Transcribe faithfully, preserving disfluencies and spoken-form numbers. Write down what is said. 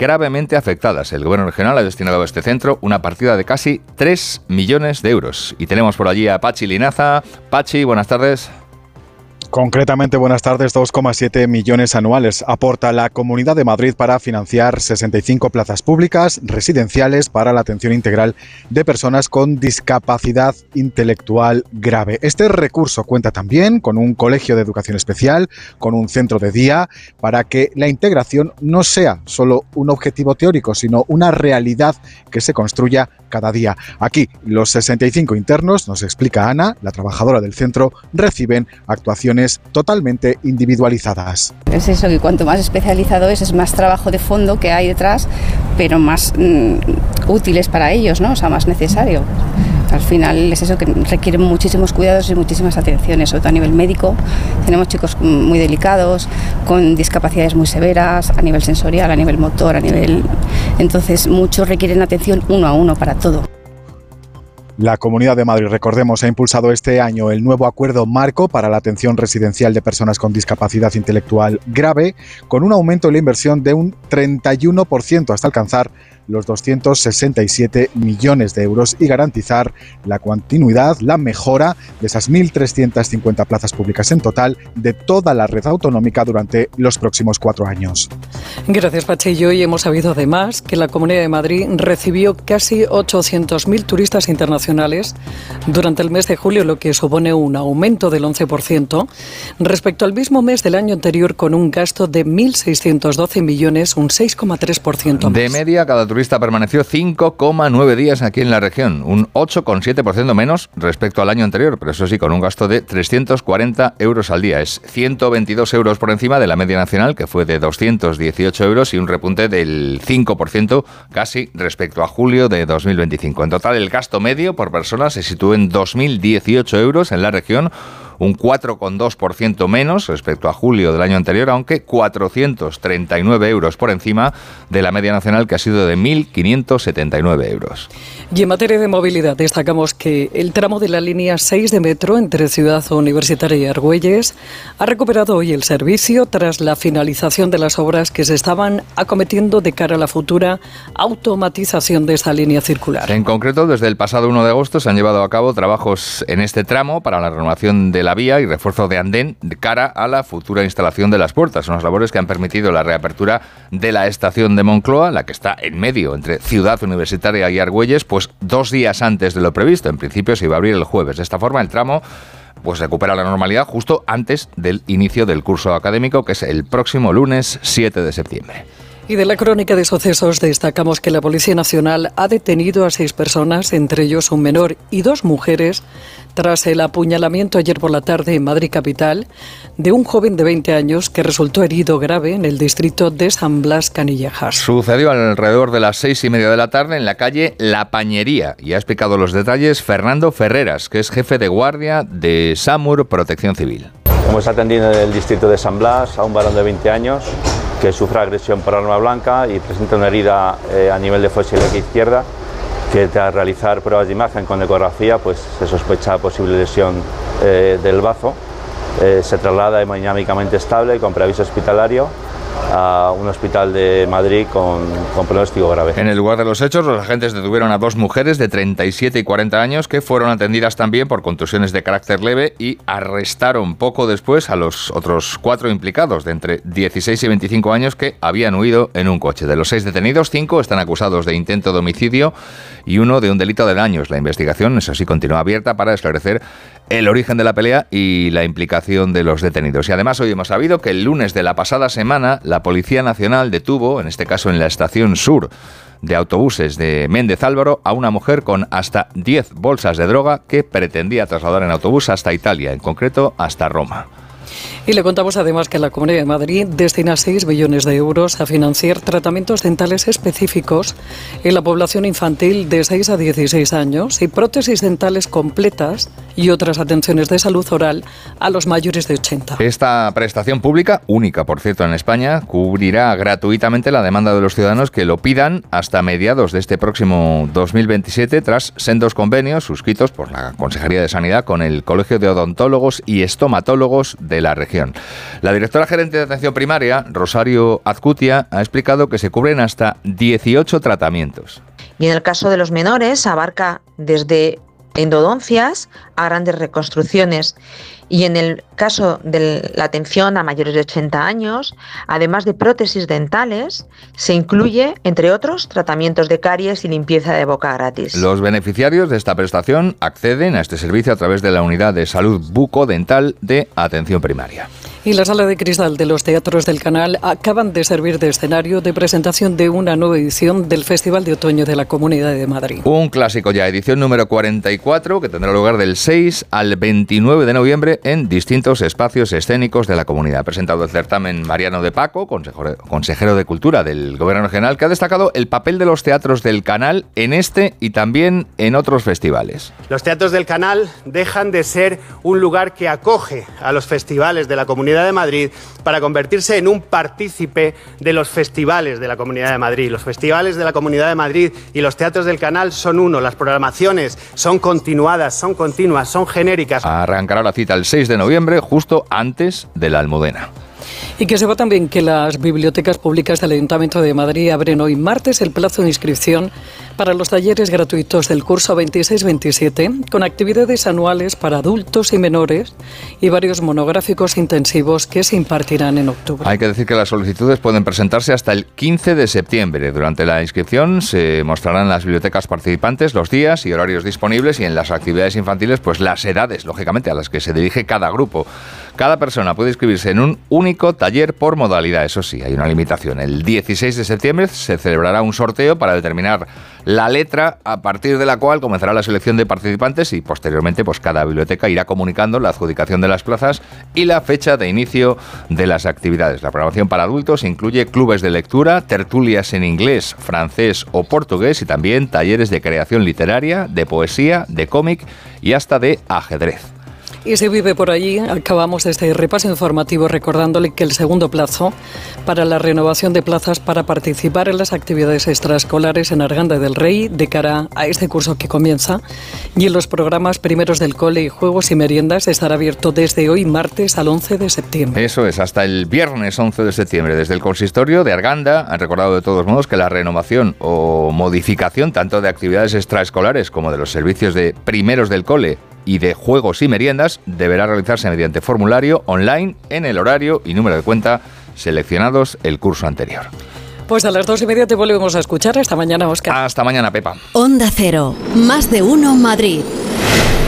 gravemente afectadas. El Gobierno regional ha destinado a este centro una partida de casi tres millones de euros. Y tenemos por allí a Pachi Linaza. Pachi, buenas tardes. Concretamente, buenas tardes, dos coma siete millones anuales aporta la Comunidad de Madrid para financiar sesenta y cinco plazas públicas residenciales para la atención integral de personas con discapacidad intelectual grave. Este recurso cuenta también con un colegio de educación especial, con un centro de día, para que la integración no sea solo un objetivo teórico, sino una realidad que se construya cada día. Aquí, los sesenta y cinco internos, nos explica Ana, la trabajadora del centro, reciben actuaciones totalmente individualizadas. Es eso, que cuanto más especializado es, es más trabajo de fondo que hay detrás, pero más mm, útiles para ellos, ¿no? O sea, más necesario. Al final es eso, que requiere muchísimos cuidados y muchísimas atenciones, sobre todo a nivel médico. Tenemos chicos muy delicados, con discapacidades muy severas, a nivel sensorial, a nivel motor, a nivel... Entonces, muchos requieren atención uno a uno para todo. La Comunidad de Madrid, recordemos, ha impulsado este año el nuevo acuerdo marco para la atención residencial de personas con discapacidad intelectual grave, con un aumento en la inversión de un treinta y uno por ciento hasta alcanzar los doscientos sesenta y siete millones de euros y garantizar la continuidad, la mejora de esas mil trescientas cincuenta plazas públicas en total de toda la red autonómica durante los próximos cuatro años. Gracias, Pachi. Y hoy hemos sabido además que la Comunidad de Madrid recibió casi ochocientos mil turistas internacionales durante el mes de julio, lo que supone un aumento del once por ciento respecto al mismo mes del año anterior, con un gasto de mil seiscientos doce millones, un seis coma tres por ciento más. De media, cada turista permaneció cinco coma nueve días aquí en la región, un ocho coma siete por ciento menos respecto al año anterior, pero eso sí, con un gasto de trescientos cuarenta euros al día. Es ciento veintidós euros por encima de la media nacional, que fue de doscientos dieciocho euros, y un repunte del cinco por ciento casi respecto a julio de dos mil veinticinco. En total, el gasto medio por persona se sitúa en dos mil dieciocho euros en la región, un cuatro coma dos por ciento menos respecto a julio del año anterior, aunque cuatrocientos treinta y nueve euros por encima de la media nacional, que ha sido de mil quinientos setenta y nueve euros. Y en materia de movilidad, destacamos que el tramo de la línea seis de metro entre Ciudad Universitaria y Argüelles ha recuperado hoy el servicio tras la finalización de las obras que se estaban acometiendo de cara a la futura automatización de esta línea circular. En concreto, desde el pasado uno de agosto se han llevado a cabo trabajos en este tramo para la renovación de la vía y refuerzo de andén de cara a la futura instalación de las puertas. Unas labores que han permitido la reapertura de la estación de Moncloa, la que está en medio entre Ciudad Universitaria y Argüelles, pues dos días antes de lo previsto. En principio se iba a abrir el jueves. De esta forma, el tramo pues recupera la normalidad justo antes del inicio del curso académico, que es el próximo lunes siete de septiembre. Y de la crónica de sucesos destacamos que la Policía Nacional ha detenido a seis personas, entre ellos un menor y dos mujeres, tras el apuñalamiento ayer por la tarde en Madrid capital de un joven de veinte años que resultó herido grave en el distrito de San Blas Canillejas. Sucedió alrededor de las seis y media de la tarde en la calle La Pañería, y ha explicado los detalles Fernando Ferreras, que es jefe de guardia de SAMUR Protección Civil. Hemos atendido en el distrito de San Blas a un varón de veinte años que sufre agresión por arma blanca y presenta una herida eh, a nivel de fosa ilíaca izquierda, que tras realizar pruebas de imagen con ecografía pues se sospecha posible lesión eh, del bazo. Eh, se traslada hemodinámicamente estable con preaviso hospitalario a un hospital de Madrid con, con pronóstico grave. En el lugar de los hechos, los agentes detuvieron a dos mujeres de treinta y siete y cuarenta años que fueron atendidas también por contusiones de carácter leve, y arrestaron poco después a los otros cuatro implicados de entre dieciséis y veinticinco años que habían huido en un coche. De los seis detenidos, cinco están acusados de intento de homicidio y uno de un delito de daños. La investigación, eso sí, continúa abierta para esclarecer el origen de la pelea y la implicación de los detenidos. Y además hoy hemos sabido que el lunes de la pasada semana la Policía Nacional detuvo, en este caso en la estación sur de autobuses de Méndez Álvaro, a una mujer con hasta diez bolsas de droga que pretendía trasladar en autobús hasta Italia, en concreto hasta Roma. Y le contamos además que la Comunidad de Madrid destina seis millones de euros a financiar tratamientos dentales específicos en la población infantil de seis a dieciséis años y prótesis dentales completas y otras atenciones de salud oral a los mayores de ochenta. Esta prestación pública, única por cierto en España, cubrirá gratuitamente la demanda de los ciudadanos que lo pidan hasta mediados de este próximo dos mil veintisiete, tras sendos convenios suscritos por la Consejería de Sanidad con el Colegio de Odontólogos y Estomatólogos de la región. La directora gerente de atención primaria, Rosario Azcutia, ha explicado que se cubren hasta dieciocho tratamientos. Y en el caso de los menores abarca desde endodoncias a grandes reconstrucciones. Y en el caso de la atención a mayores de ochenta años, además de prótesis dentales, se incluye, entre otros, tratamientos de caries y limpieza de boca gratis. Los beneficiarios de esta prestación acceden a este servicio a través de la unidad de salud bucodental de atención primaria. Y la Sala de Cristal de los Teatros del Canal acaban de servir de escenario de presentación de una nueva edición del Festival de Otoño de la Comunidad de Madrid. Un clásico ya, edición número cuarenta y cuatro, que tendrá lugar del seis al veintinueve de noviembre en distintos espacios escénicos de la comunidad. Ha presentado el certamen Mariano de Paco, consejero, consejero de Cultura del Gobierno Regional, que ha destacado el papel de los teatros del Canal en este y también en otros festivales. Los teatros del Canal dejan de ser un lugar que acoge a los festivales de la Comunidad de Madrid para convertirse en un partícipe de los festivales de la Comunidad de Madrid. Los festivales de la Comunidad de Madrid y los teatros del Canal son uno. Las programaciones son continuadas, son continuas, son genéricas. Arrancará la cita el seis de noviembre, justo antes de la Almudena. Y que sepa también que las bibliotecas públicas del Ayuntamiento de Madrid abren hoy martes el plazo de inscripción para los talleres gratuitos del curso veintiséis veintisiete, con actividades anuales para adultos y menores y varios monográficos intensivos que se impartirán en octubre. Hay que decir que las solicitudes pueden presentarse hasta el quince de septiembre. Durante la inscripción se mostrarán en las bibliotecas participantes los días y horarios disponibles y en las actividades infantiles pues las edades, lógicamente, a las que se dirige cada grupo. Cada persona puede inscribirse en un único taller por modalidad. Eso sí, hay una limitación. El dieciséis de septiembre se celebrará un sorteo para determinar la letra a partir de la cual comenzará la selección de participantes y posteriormente pues cada biblioteca irá comunicando la adjudicación de las plazas y la fecha de inicio de las actividades. La programación para adultos incluye clubes de lectura, tertulias en inglés, francés o portugués y también talleres de creación literaria, de poesía, de cómic y hasta de ajedrez. Y se vive por allí. Acabamos este repaso informativo recordándole que el segundo plazo para la renovación de plazas para participar en las actividades extraescolares en Arganda del Rey de cara a este curso que comienza y en los programas primeros del cole y juegos y meriendas estará abierto desde hoy martes al once de septiembre. Eso es, hasta el viernes once de septiembre. Desde el consistorio de Arganda han recordado de todos modos que la renovación o modificación tanto de actividades extraescolares como de los servicios de primeros del cole y de juegos y meriendas deberá realizarse mediante formulario online en el horario y número de cuenta seleccionados el curso anterior. Pues a las dos y media te volvemos a escuchar. Hasta mañana, Óscar. Hasta mañana, Pepa. Onda Cero, más de uno Madrid.